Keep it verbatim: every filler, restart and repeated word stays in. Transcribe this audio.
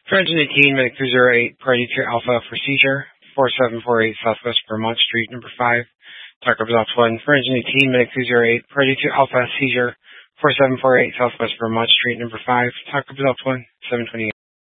four eighteen, Medic two zero eight, Party two Alpha for seizure, four seven four eight Southwest Vermont Street, number five. Taco Results one, four eighteen, Medic two zero eight, Party two Alpha, seizure, four seven four eight Southwest Vermont Street, number five. Taco Results one, seven twenty-eight.